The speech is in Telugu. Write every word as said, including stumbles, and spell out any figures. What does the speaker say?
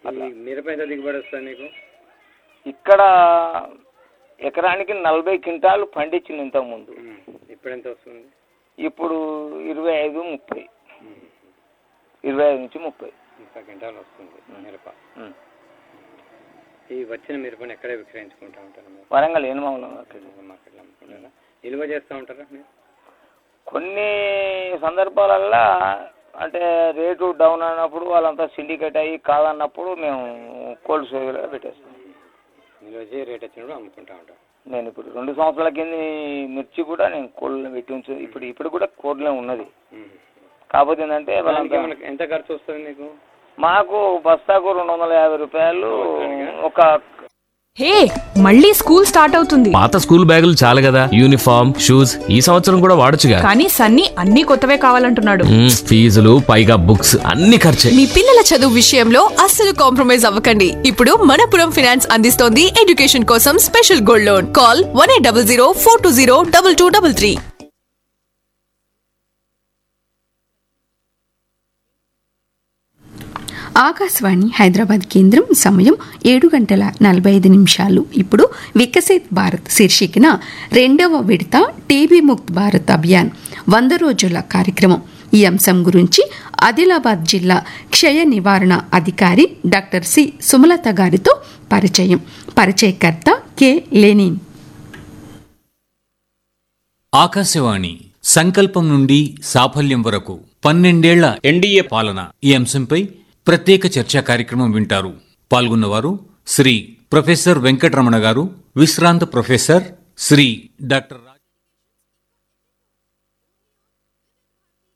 మిరప ఎంత దిగుబడి వస్తుంది నీకు? ఇక్కడ ఎకరానికి నలభై క్వింటాలు పండించింది ఇంతకు ముందు. ఇప్పుడు ఎంత వస్తుంది? ఇప్పుడు ఇరవై ఐదు ముప్పై ఇరవై ఐదు నుంచి ముప్పై ముప్పై క్వింటాలు వస్తుంది మిరప. ఈ వచ్చిన మిరపని ఎక్కడే విక్రయించుకుంటా ఉంటారు? వరంగల్ ఏనుమావులో మార్కెట్లో అమ్ముకుంటారా? నిల్వ చేస్తూ ఉంటారా? కొన్ని సందర్భాలల్లో అంటే రేటు డౌన్ అయినప్పుడు వాళ్ళంతా సిండికేట్ అయ్యి కాదన్నప్పుడు మేము కోల్డ్ స్టోరేజ్లో పెట్టేస్తాం. నిల్వ చేసి రేట్ వచ్చినప్పుడు అమ్ముకుంటా ఉంటాం. నేను ఇప్పుడు రెండు సంవత్సరాల కింద మిర్చి కూడా నేను కోల్డ్లో పెట్టి ఉంచు ఇప్పుడు ఇప్పుడు కూడా కోల్డ్లో ఉన్నది. కాకపోతే ఏంటంటే ఎంత ఖర్చు వస్తుంది మీకు? మాకు బస్తాకు రెండు వందల యాభై రూపాయలు ఒక. హే, మళ్ళీ స్కూల్ స్టార్ట్ అవుతుంది. పాత స్కూల్ బ్యాగులు చాలు కదా, యూనిఫామ్ షూస్ ఈ సంవత్సరం కూడా వాడొచ్చుగా. కానీ సన్నీ అన్ని కొత్తవే కావాలంటున్నాడు. ఫీజులు పైగా బుక్స్ అన్ని ఖర్చే. మీ పిల్లల చదువు విషయంలో అస్సలు కాంప్రమైజ్ అవ్వకండి. ఇప్పుడు మనపురం ఫైనాన్స్ అందిస్తోంది ఎడ్యుకేషన్ కోసం special gold loan. Call one eight double zero four two zero double two double three. Akashvani Hyderabad కేంద్రం. సమయం ఏడు గంటల నలభై ఐదు నిమిషాలు. ఇప్పుడు వికసిత్ భారత్ శీర్షికన రెండవ విడత టీబీ ముక్త్ భారత్ అభియాన్ వంద రోజుల కార్యక్రమం. ఈ అంశం గురించి ఆదిలాబాద్ జిల్లా క్షయ నివారణ అధికారి డాక్టర్ సి సుమలత గారితో పరిచయం. పరిచయకర్త కె లెనిన్. ఆకాశవాణి సంకల్పం నుండి సాఫల్యం వరకు పన్నెండేళ్ల ఎన్డీఏ పాలన ఈ అంశంపై ప్రత్యేక చర్చా కార్యక్రమం వింటారు. పాల్గొన్నవారు శ్రీ ప్రొఫెసర్ వెంకటరమణ గారు, విశ్రాంత ప్రొఫెసర్ శ్రీ డాక్టర్